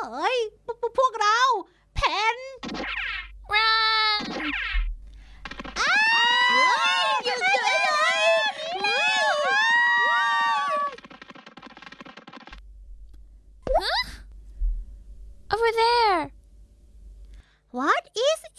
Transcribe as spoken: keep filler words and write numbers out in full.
ฮ้ยพวกพวกเราแผน run อ้าวอยู่เฉยเลย over there What is